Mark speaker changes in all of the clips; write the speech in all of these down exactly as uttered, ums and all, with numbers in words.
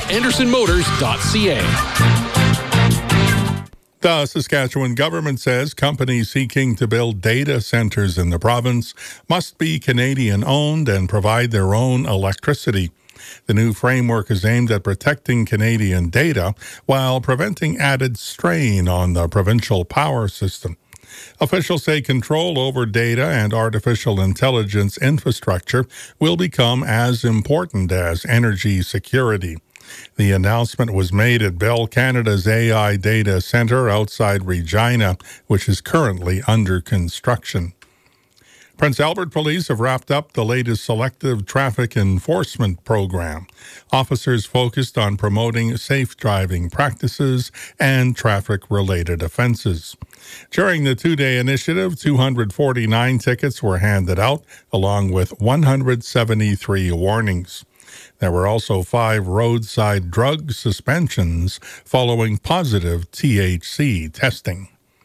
Speaker 1: anderson motors dot c a.
Speaker 2: The Saskatchewan government says companies seeking to build data centers in the province must be Canadian-owned and provide their own electricity. The new framework is aimed at protecting Canadian data while preventing added strain on the provincial power system. Officials say control over data and artificial intelligence infrastructure will become as important as energy security. The announcement was made at Bell Canada's A I Data Centre outside Regina, which is currently under construction. Prince Albert Police have wrapped up the latest selective traffic enforcement program. Officers focused on promoting safe driving practices and traffic-related offenses. During the two-day initiative, two hundred forty-nine tickets were handed out, along with one hundred seventy-three warnings. There were also five roadside drug suspensions following positive T H C testing.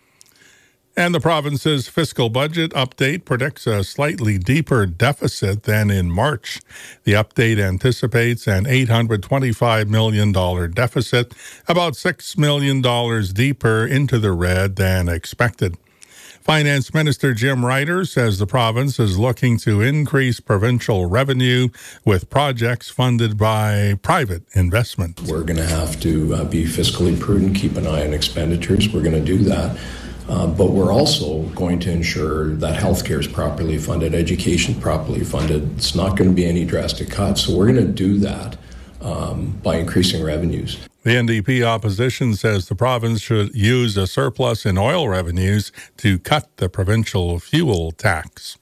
Speaker 2: And the province's fiscal budget update predicts a slightly deeper deficit than in March. The update anticipates an eight hundred twenty-five million dollars deficit, about six million dollars deeper into the red than expected. Finance Minister Jim Ryder says the province is looking to increase provincial revenue with projects funded by private investment.
Speaker 3: We're going to have to uh, be fiscally prudent, keep an eye on expenditures. We're going to do that. Uh, but we're also going to ensure that healthcare is properly funded, education properly funded. It's not going to be any drastic cuts. So we're going to do that um, by increasing revenues.
Speaker 2: The N D P opposition says the province should use a surplus in oil revenues to cut the provincial fuel tax.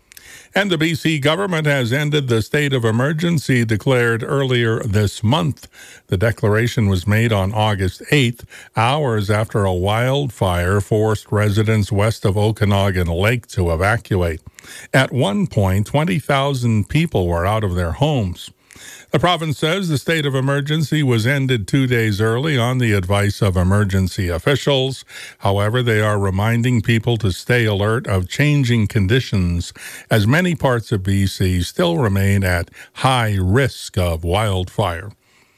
Speaker 2: And the B C government has ended the state of emergency declared earlier this month. The declaration was made on August eighth, hours after a wildfire forced residents west of Okanagan Lake to evacuate. At one point, twenty thousand people were out of their homes. The province says the state of emergency was ended two days early on the advice of emergency officials. However, they are reminding people to stay alert of changing conditions as many parts of B C still remain at high risk of wildfire.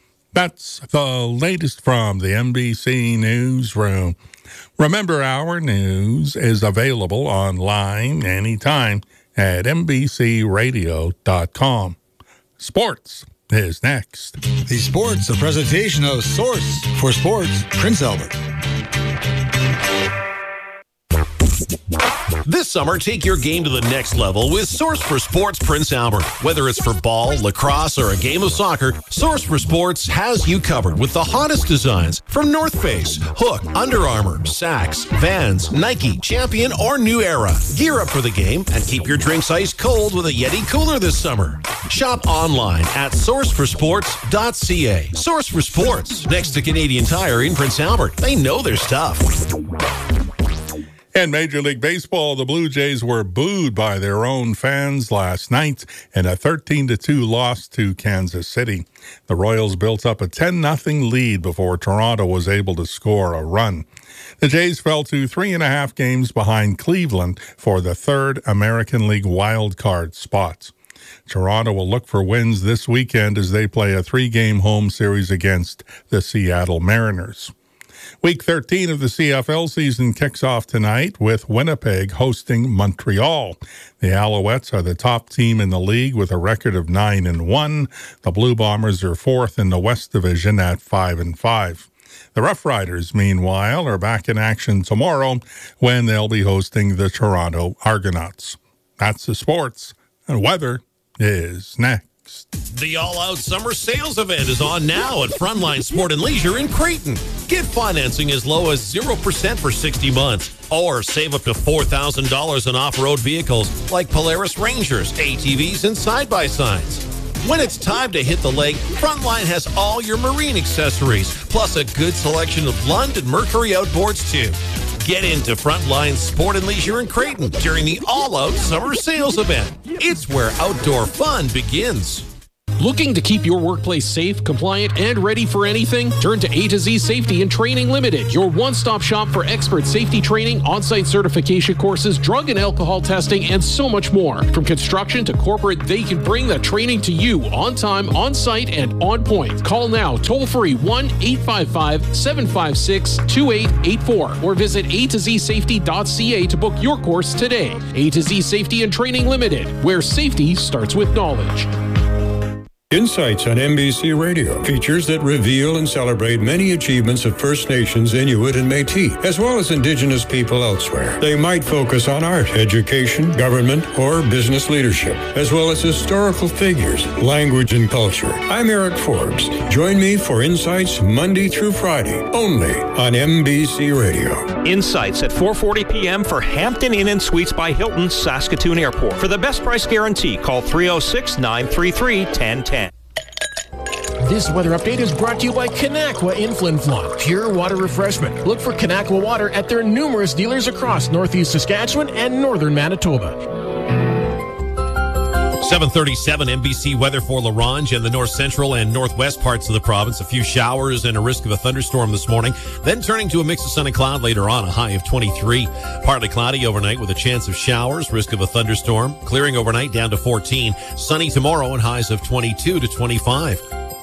Speaker 2: That's the latest from the N B C Newsroom. Remember, our news is available online anytime at n b c radio dot com. Sports is next.
Speaker 4: The Sports, a presentation of Source for Sports, Prince Albert.
Speaker 5: This summer, take your game to the next level with Source for Sports Prince Albert. Whether it's for ball, lacrosse, or a game of soccer, Source for Sports has you covered with the hottest designs from North Face, Hook, Under Armour, Sax, Vans, Nike, Champion, or New Era. Gear up for the game and keep your drinks ice cold with a Yeti cooler this summer. Shop online at source for sports dot c a. Source for Sports, next to Canadian Tire in Prince Albert. They know their stuff.
Speaker 2: In Major League Baseball, the Blue Jays were booed by their own fans last night in a thirteen to two loss to Kansas City. The Royals built up a ten nothing lead before Toronto was able to score a run. The Jays fell to three and a half games behind Cleveland for the third American League wildcard spots. Toronto will look for wins this weekend as they play a three-game home series against the Seattle Mariners. Week thirteen of the C F L season kicks off tonight with Winnipeg hosting Montreal. The Alouettes are the top team in the league with a record of nine and one. The Blue Bombers are fourth in the West Division at five and five. The Rough Riders, meanwhile, are back in action tomorrow when they'll be hosting the Toronto Argonauts. That's the sports, and weather is next.
Speaker 5: The all-out summer sales event is on now at Frontline Sport and Leisure in Creighton. Get financing as low as zero percent for sixty months, or save up to four thousand dollars on off-road vehicles like Polaris Rangers, A T Vs, and side-by-sides. When it's time to hit the lake, Frontline has all your marine accessories, plus a good selection of Lund and Mercury outboards, too. Get into Frontline Sport and Leisure in Creighton during the all-out summer sales event. It's where outdoor fun begins.
Speaker 1: Looking to keep your workplace safe, compliant, and ready for anything? Turn to A to Z Safety and Training Limited, your one-stop shop for expert safety training, on-site certification courses, drug and alcohol testing, and so much more. From construction to corporate, they can bring the training to you on time, on site, and on point. Call now, toll-free one eight five five, seven five six, two eight eight four or visit a to z safety dot c a to book your course today. A to Z Safety and Training Limited, where safety starts with knowledge.
Speaker 6: Insights on N B C Radio, features that reveal and celebrate many achievements of First Nations, Inuit, and Métis, as well as Indigenous people elsewhere. They might focus on art, education, government, or business leadership, as well as historical figures, language, and culture. I'm Eric Forbes. Join me for Insights Monday through Friday, only on N B C Radio.
Speaker 7: Insights at four forty p.m. for Hampton Inn and Suites by Hilton, Saskatoon Airport. For the best price guarantee, call three oh six, nine three three, one oh one oh.
Speaker 8: This weather update is brought to you by Kanakwa in Flin Flon. Pure water refreshment. Look for Kanakwa water at their numerous dealers across northeast Saskatchewan and northern Manitoba.
Speaker 5: seven thirty-seven N B C weather for La Ronge and the north central and northwest parts of the province. A few showers and a risk of a thunderstorm this morning, then turning to a mix of sun and cloud later on, a high of twenty-three. Partly cloudy overnight with a chance of showers, risk of a thunderstorm. Clearing overnight down to fourteen. Sunny tomorrow and highs of twenty-two to twenty-five.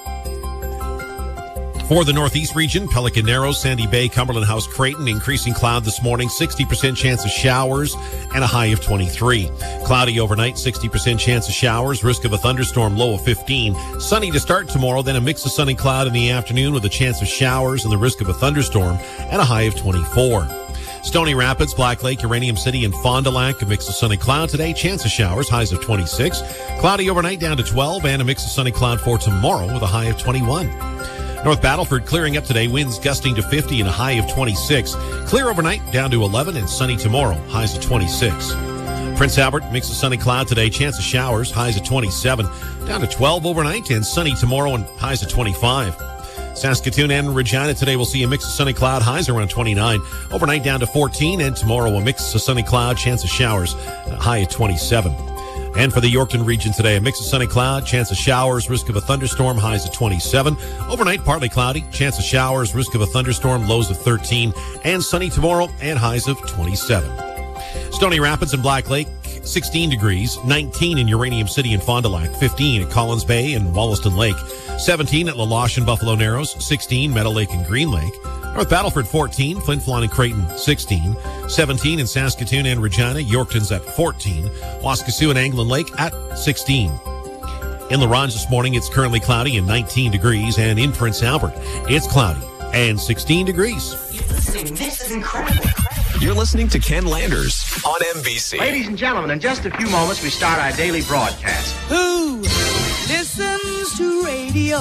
Speaker 5: For the northeast region, Pelican Narrows, Sandy Bay, Cumberland House, Creighton, increasing cloud this morning, sixty percent chance of showers and a high of twenty-three. Cloudy overnight, sixty percent chance of showers, risk of a thunderstorm, low of fifteen. Sunny to start tomorrow, then a mix of sun and cloud in the afternoon with a chance of showers and the risk of a thunderstorm and a high of twenty-four. Stony Rapids, Black Lake, Uranium City, and Fond du Lac, a mix of sun and cloud today. Chance of showers, highs of twenty-six. Cloudy overnight down to twelve, and a mix of sun and cloud for tomorrow with a high of twenty-one. North Battleford clearing up today, winds gusting to fifty and a high of twenty-six. Clear overnight down to eleven and sunny tomorrow, highs of twenty-six. Prince Albert, mix of sun and cloud today, chance of showers, highs of twenty-seven. Down to twelve overnight and sunny tomorrow and highs of twenty-five. Saskatoon and Regina today will see a mix of sunny cloud, highs around twenty-nine. Overnight down to fourteen, and tomorrow a mix of sunny cloud, chance of showers, a high of twenty-seven. And for the Yorkton region today, a mix of sunny cloud, chance of showers, risk of a thunderstorm, highs of twenty-seven. Overnight, partly cloudy, chance of showers, risk of a thunderstorm, lows of thirteen. And sunny tomorrow and highs of twenty-seven. Stony Rapids and Black Lake, sixteen degrees, nineteen in Uranium City and Fond du Lac, fifteen at Collins Bay and Wollaston Lake, seventeen at La Loche and Buffalo Narrows, sixteen Meadow Lake and Green Lake. North Battleford, fourteen, Flin Flon and Creighton, sixteen, seventeen in Saskatoon and Regina, Yorkton's at fourteen, Waskesiu and Anglin Lake at sixteen. In La Ronge this morning, it's currently cloudy and nineteen degrees, and in Prince Albert, it's cloudy and sixteen degrees.
Speaker 9: This is incredible.
Speaker 10: You're listening to Ken Landers on N B C.
Speaker 11: Ladies and gentlemen, in just a few moments, we start our daily broadcast.
Speaker 12: Who listens to radio?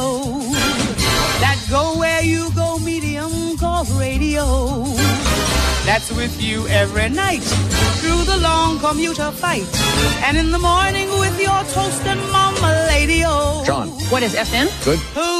Speaker 12: That go where you go medium called radio. That's with you every night through the long commuter fight. And in the morning with your toast and mama lady-o.
Speaker 10: John.
Speaker 9: What is F M?
Speaker 10: Good.
Speaker 12: Who